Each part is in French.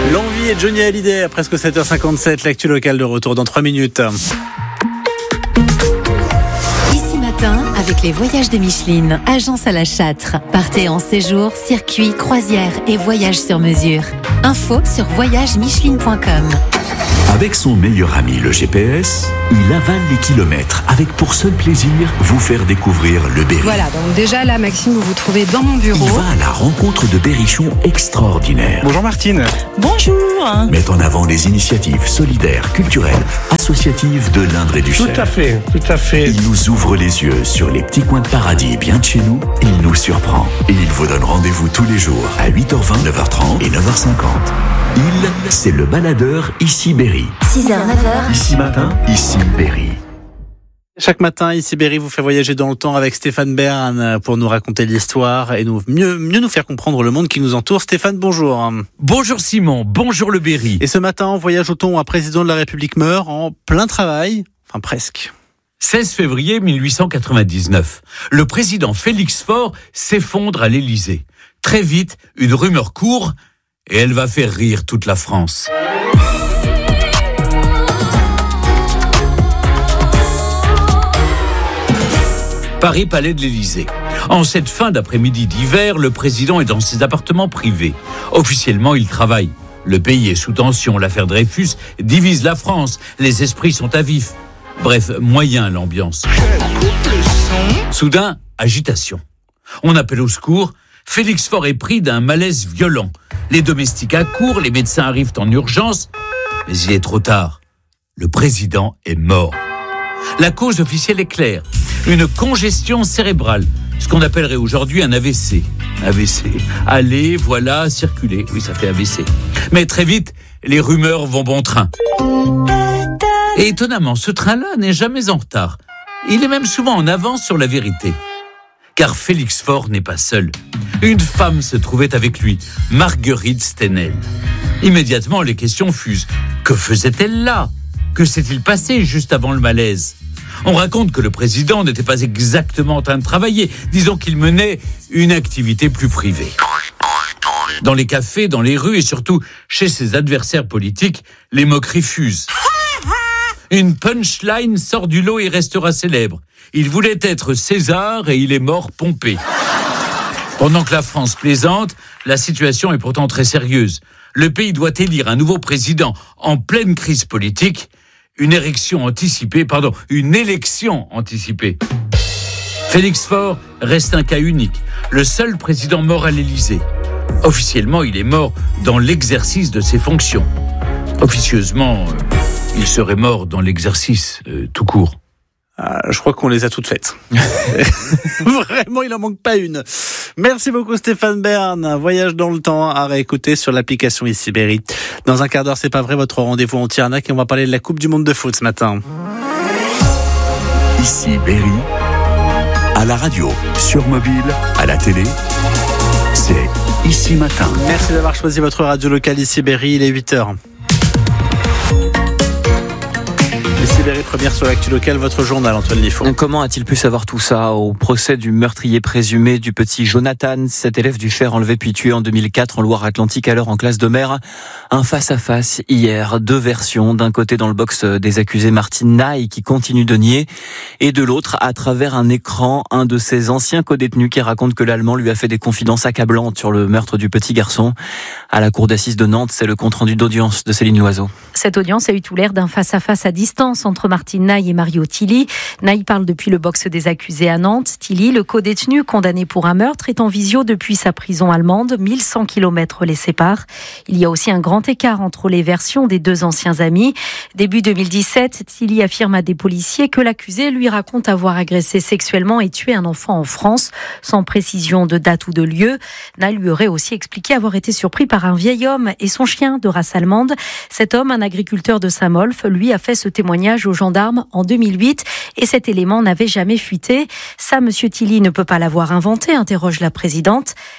L'envie et Johnny Hallyday à presque 7h57, l'actu locale de retour dans 3 minutes. Ici matin, avec les voyages de Micheline, agence à la Châtre. Partez en séjour, circuit, croisière et voyage sur mesure. Info sur voyagemicheline.com. Avec son meilleur ami, le GPS, il avale les kilomètres avec pour seul plaisir vous faire découvrir le Berry. Voilà, donc déjà là, Maxime, vous vous trouvez dans mon bureau. Il va à la rencontre de berrichons extraordinaires. Bonjour Martine. Bonjour. Met en avant les initiatives solidaires, culturelles, associatives de l'Indre et du Cher. Tout à fait. Il nous ouvre les yeux sur les petits coins de paradis bien de chez nous. Il nous surprend. Et il vous donne rendez-vous tous les jours à 8h20, 9h30 et 9h50. Il, c'est le baladeur Ici Berry. 6h, 9h. Ici matin, ici Berry. Chaque matin, ici Berry vous fait voyager dans le temps avec Stéphane Bern pour nous raconter l'histoire et mieux nous faire comprendre le monde qui nous entoure. Stéphane, bonjour. Bonjour Simon, bonjour le Berry. Et ce matin, en voyage au ton, un président de la République meurt en plein travail, enfin presque. 16 février 1899, le président Félix Faure s'effondre à l'Élysée. Très vite, une rumeur court et elle va faire rire toute la France. Paris, palais de l'Élysée. En cette fin d'après-midi d'hiver, le président est dans ses appartements privés. Officiellement, il travaille. Le pays est sous tension, l'affaire Dreyfus divise la France, les esprits sont à vif. Bref, moyen l'ambiance. Soudain, agitation. On appelle au secours. Félix Faure est pris d'un malaise violent. Les domestiques accourent, les médecins arrivent en urgence. Mais il est trop tard. Le président est mort. La cause officielle est claire. Une congestion cérébrale. Ce qu'on appellerait aujourd'hui un AVC. AVC. Aller, voilà, circuler. Oui, ça fait AVC. Mais très vite, les rumeurs vont bon train. Et étonnamment, ce train-là n'est jamais en retard. Il est même souvent en avance sur la vérité. Car Félix Faure n'est pas seul. Une femme se trouvait avec lui, Marguerite Stenel. Immédiatement, les questions fusent. Que faisait-elle là ? Que s'est-il passé juste avant le malaise ? On raconte que le président n'était pas exactement en train de travailler. Disons qu'il menait une activité plus privée. Dans les cafés, dans les rues et surtout chez ses adversaires politiques, les moqueries fusent. Une punchline sort du lot et restera célèbre. Il voulait être César et il est mort Pompée. Pendant que la France plaisante, la situation est pourtant très sérieuse. Le pays doit élire un nouveau président en pleine crise politique. Une élection anticipée. Félix Faure reste un cas unique. Le seul président mort à l'Élysée. Officiellement, il est mort dans l'exercice de ses fonctions. Officieusement, il serait mort dans l'exercice tout court. Je crois qu'on les a toutes faites. Vraiment, il en manque pas une. Merci beaucoup Stéphane Bern. Voyage dans le temps à réécouter sur l'application Ici Berry. Dans un quart d'heure, c'est pas vrai, votre rendez-vous anti-arnaque et on va parler de la Coupe du Monde de foot ce matin. Ici Berry, à la radio, sur mobile, à la télé, c'est Ici matin. Merci d'avoir choisi votre radio locale Ici Berry, il est 8h. Ici Berry, première sur l'actu locale, votre journal, Antoine Lifon. Comment a-t-il pu savoir tout ça au procès du meurtrier présumé du petit Jonathan, cet élève du Cher enlevé puis tué en 2004 en Loire-Atlantique, alors en classe de mer? Un face-à-face hier, deux versions. D'un côté dans le box des accusés, Martine Naï qui continue de nier, et de l'autre, à travers un écran, un de ses anciens codétenus qui raconte que l'Allemand lui a fait des confidences accablantes sur le meurtre du petit garçon. À la cour d'assises de Nantes, c'est le compte-rendu d'audience de Céline Loiseau. Cette audience a eu tout l'air d'un face-à-face à distance entre Martine Naï et Mario Tilly. Naï parle depuis le box des accusés à Nantes. Tilly, le codétenu condamné pour un meurtre, est en visio depuis sa prison allemande. 1100 km les séparent. Il y a aussi un grand écart entre les versions des deux anciens amis. Début 2017, Tilly affirme à des policiers que l'accusé lui raconte avoir agressé sexuellement et tué un enfant en France, sans précision de date ou de lieu. Naï lui aurait aussi expliqué avoir été surpris par un vieil homme et son chien de race allemande. Cet homme, un agriculteur de Saint-Molf, lui a fait ce témoignage aux gendarmes en 2008 et cet élément n'avait jamais fuité. Ça, monsieur Tilly ne peut pas l'avoir inventé, interroge la présidente.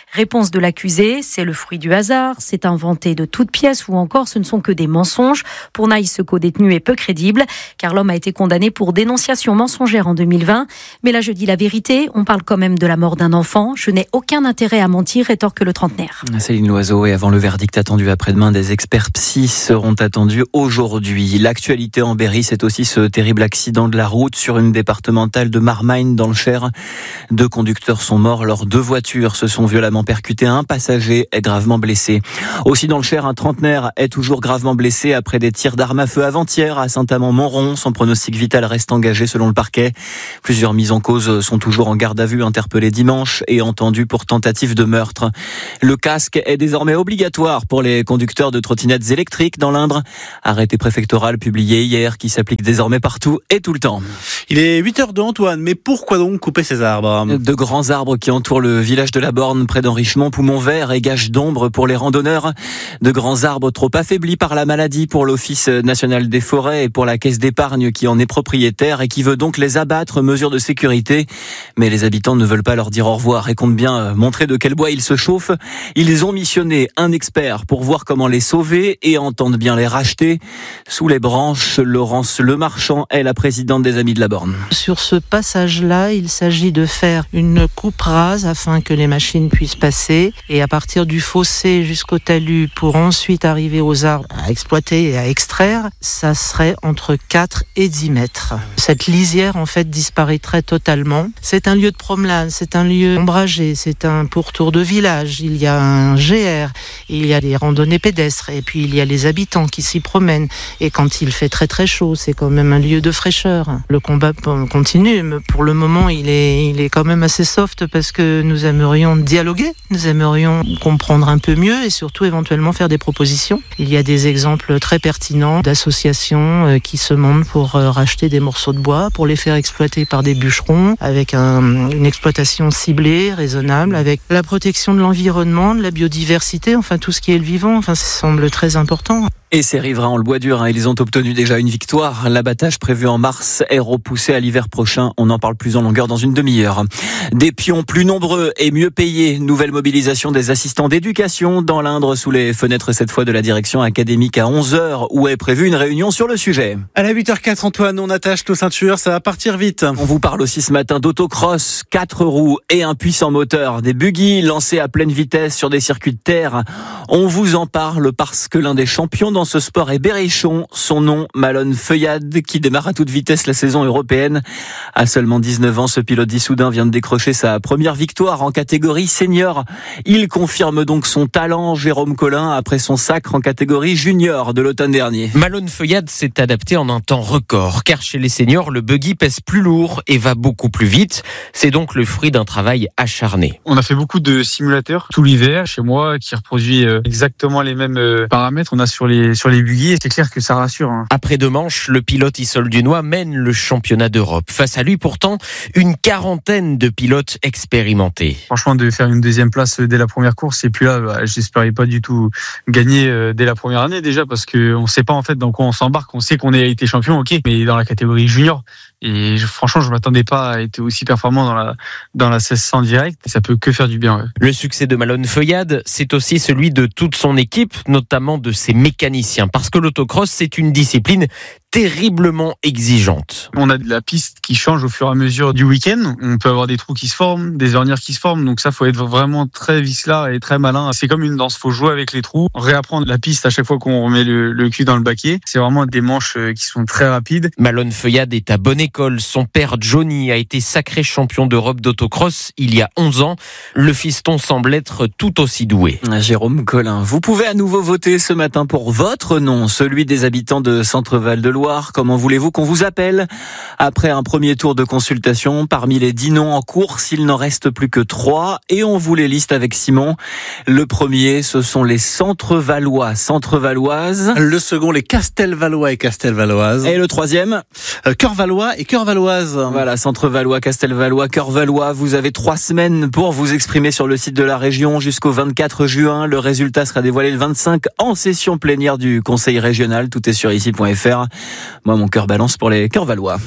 Réponse de l'accusé, c'est le fruit du hasard, c'est inventé de toutes pièces ou encore ce ne sont que des mensonges. Pour Naï, ce co-détenu est peu crédible car l'homme a été condamné pour dénonciation mensongère en 2020. Mais là, je dis la vérité, on parle quand même de la mort d'un enfant. Je n'ai aucun intérêt à mentir, rétorque le trentenaire. Céline Loiseau, et avant le verdict attendu après-demain, des experts psy seront attendus aujourd'hui. L'actualité en Berry, c'est aussi ce terrible accident de la route sur une départementale de Marmagne dans le Cher. 2 conducteurs sont morts, leurs 2 voitures se sont violemment percutées. Un passager est gravement blessé. Aussi dans le Cher, un trentenaire est toujours gravement blessé après des tirs d'armes à feu avant-hier à Saint-Amand-Montrond. Son pronostic vital reste engagé selon le parquet. Plusieurs mises en cause sont toujours en garde à vue, interpellées dimanche et entendues pour tentative de meurtre. Le casque est désormais obligatoire pour les conducteurs de trottinettes électriques dans l'Indre. Arrêté préfectoral publié hier qui s'applique désormais partout et tout le temps. Il est 8h02, Antoine, mais pourquoi donc couper ces arbres ? De grands arbres qui entourent le village de la Borne, près d'Henrichemont, poumon vert et gage d'ombre pour les randonneurs. De grands arbres trop affaiblis par la maladie pour l'Office national des forêts et pour la caisse d'épargne qui en est propriétaire et qui veut donc les abattre, mesure de sécurité. Mais les habitants ne veulent pas leur dire au revoir et comptent bien montrer de quel bois ils se chauffent. Ils ont missionné un expert pour voir comment les sauver et entendent bien les racheter. Sous les branches, Laurence Lemarchand est la présidente des Amis de la Borne. Sur ce passage-là, il s'agit de faire une coupe rase afin que les machines puissent passer et à partir du fossé jusqu'au talus pour ensuite arriver aux arbres à exploiter et à extraire, ça serait entre 4 et 10 mètres. Cette lisière en fait disparaîtrait totalement. C'est un lieu de promenade, c'est un lieu ombragé, c'est un pourtour de village, il y a un GR, il y a des randonnées pédestres et puis il y a les habitants qui s'y promènent et quand il fait très très chaud, c'est quand même un lieu de fraîcheur. Le combat continue, mais pour le moment il est quand même assez soft parce que nous aimerions dialoguer, nous aimerions comprendre un peu mieux et surtout éventuellement faire des propositions. Il y a des exemples très pertinents d'associations qui se montent pour racheter des morceaux de bois, pour les faire exploiter par des bûcherons avec une exploitation ciblée, raisonnable, avec la protection de l'environnement, de la biodiversité, enfin tout ce qui est le vivant, ça semble très important. Et ces riverains en le bois dur, ils ont obtenu déjà une victoire. L'abattage prévu en mars est repoussé à l'hiver prochain. On en parle plus en longueur dans une demi-heure. Des pions plus nombreux et mieux payés. Nouvelle mobilisation des assistants d'éducation dans l'Indre sous les fenêtres cette fois de la direction académique à 11h où est prévue une réunion sur le sujet. À la 8h04, Antoine, on attache nos ceintures, ça va partir vite. On vous parle aussi ce matin d'autocross, 4 roues et un puissant moteur. Des buggy lancés à pleine vitesse sur des circuits de terre. On vous en parle parce que l'un des champions dans ce sport est Berrichon, son nom Malone Feuillade qui démarre à toute vitesse la saison européenne. À seulement 19 ans, ce pilote d'Issoudun vient de décrocher sa première victoire en catégorie senior. Il confirme donc son talent, Jérôme Collin, après son sacre en catégorie junior de l'automne dernier. Malone Feuillade s'est adapté en un temps record, car chez les seniors, le buggy pèse plus lourd et va beaucoup plus vite. C'est donc le fruit d'un travail acharné. On a fait beaucoup de simulateurs tout l'hiver chez moi qui reproduit exactement les mêmes paramètres. On a sur les buggy et c'est clair que ça rassure. Après 2 manches, le pilote Issold-Dunois mène le championnat d'Europe. Face à lui pourtant, une quarantaine de pilotes expérimentés. Franchement, de faire une 2e place dès la première course et puis là, j'espérais pas du tout gagner dès la première année déjà parce qu'on sait pas en fait dans quoi on s'embarque. On sait qu'on a été champion, ok, mais dans la catégorie junior. Et franchement, je m'attendais pas à être aussi performant dans la 1600 direct. Ça peut que faire du bien. Ouais. Le succès de Malone Feuillade, c'est aussi celui de toute son équipe, notamment de ses mécaniciens. Parce que l'autocross, c'est une discipline terriblement exigeante. On a de la piste qui change au fur et à mesure du week-end. On peut avoir des trous qui se forment, des ornières qui se forment. Donc ça, faut être vraiment très vicelard et très malin. C'est comme une danse. Faut jouer avec les trous, réapprendre la piste à chaque fois qu'on remet le cul dans le baquet. C'est vraiment des manches qui sont très rapides. Malone Feuillade est à bonne école. Son père Johnny a été sacré champion d'Europe d'autocross il y a 11 ans. Le fiston semble être tout aussi doué. Jérôme Collin, vous pouvez à nouveau voter ce matin pour votre nom, celui des habitants de Centre-Val de Loire. Comment voulez-vous qu'on vous appelle ? Après un premier tour de consultation, parmi les 10 noms en course, il n'en reste plus que 3 et on vous les liste avec Simon. Le premier, ce sont les Centre-Valois, Centre-Valoises. Le second, les Castelvalois et Castelvaloises. Et le troisième, Cœur-Valois et Cœur-Valoises. Voilà, Centre-Valois, Castelvalois, Cœur-Valois. Vous avez 3 semaines pour vous exprimer sur le site de la région jusqu'au 24 juin. Le résultat sera dévoilé le 25 en session plénière du Conseil régional. Tout est sur ici.fr. Moi, mon cœur balance pour les Cœur-Valois.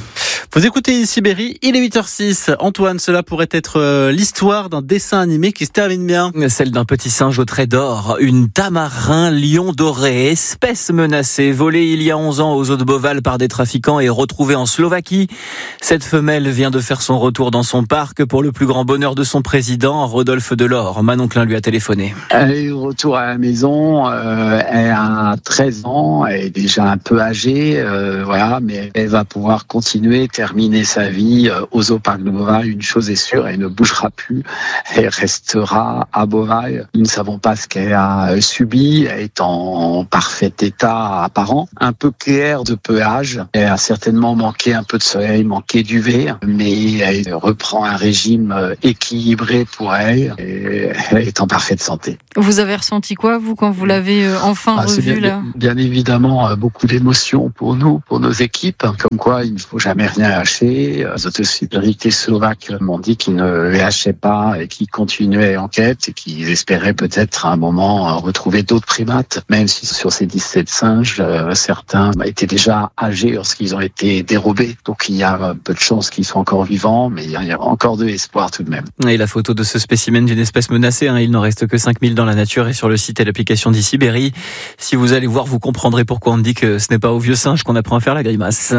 Vous écoutez ici Berry, il est 8h06. Antoine, cela pourrait être l'histoire d'un dessin animé qui se termine bien. Celle d'un petit singe au trait d'or, une tamarin lion doré, espèce menacée, volée il y a 11 ans aux eaux de Beauval par des trafiquants et retrouvée en Slovaquie. Cette femelle vient de faire son retour dans son parc pour le plus grand bonheur de son président, Rodolphe Delors. Manon Klein lui a téléphoné. Elle est de retour à la maison, elle a 13 ans, elle est déjà un peu âgée, mais elle va pouvoir continuer, terminer sa vie aux Zooparc de Beauval. Une chose est sûre, elle ne bougera plus, elle restera à Beauval. Nous ne savons pas ce qu'elle a subi, elle est en parfait état apparent, un peu clair de pH, elle a certainement manqué un peu de soleil, manqué d'UV, mais elle reprend un régime équilibré pour elle et elle est en parfaite santé. Vous avez ressenti quoi, vous, quand vous l'avez enfin revue là ? Bien évidemment, beaucoup d'émotions pour nous, pour nos équipes, comme quoi il ne faut jamais rien lâcher. Les autorités slovaques m'ont dit qu'ils ne les lâchaient pas et qu'ils continuaient l'enquête et qu'ils espéraient peut-être à un moment retrouver d'autres primates, même si sur ces 17 singes, certains étaient déjà âgés lorsqu'ils ont été dérobés. Donc il y a peu de chances qu'ils soient encore vivants, mais il y a encore de l'espoir tout de même. Et la photo de ce spécimen d'une espèce menacée, il n'en reste que 5000 dans la nature et sur le site et l'application d'ici Berry. Si vous allez voir, vous comprendrez pourquoi on dit que ce n'est pas aux vieux singes qu'on apprend à faire la grimace.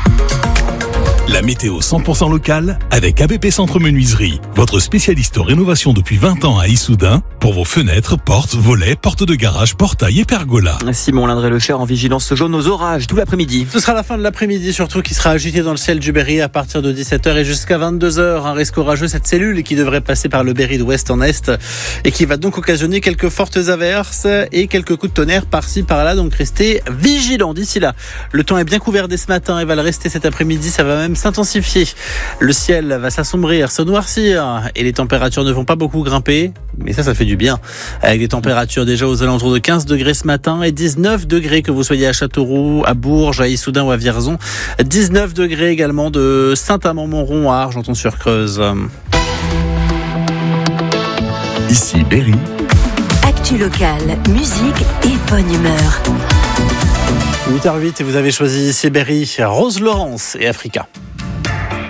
La météo 100% locale avec ABP Centre Menuiserie, votre spécialiste en rénovation depuis 20 ans à Issoudun pour vos fenêtres, portes, volets, portes de garage, portails et pergolas. Simon Lindré-Lecher en vigilance jaune aux orages tout l'après-midi. Ce sera la fin de l'après-midi surtout qui sera agité dans le ciel du Berry à partir de 17h et jusqu'à 22h. Un risque orageux, cette cellule qui devrait passer par le Berry d'ouest en est et qui va donc occasionner quelques fortes averses et quelques coups de tonnerre par-ci par-là. Donc restez vigilants d'ici là. Le temps est bien couvert dès ce matin et va le rester cet après-midi. Ça va même s'intensifier. Le ciel va s'assombrir, se noircir et les températures ne vont pas beaucoup grimper. Mais ça fait du bien. Avec des températures déjà aux alentours de 15 degrés ce matin et 19 degrés que vous soyez à Châteauroux, à Bourges, à Issoudun ou à Vierzon. 19 degrés également de Saint-Amand-Montrond à Argenton-sur-Creuse. Ici Berry. Actu locale, musique et bonne humeur. 8h08 et vous avez choisi ici Berry, Rose Laurence et Africa.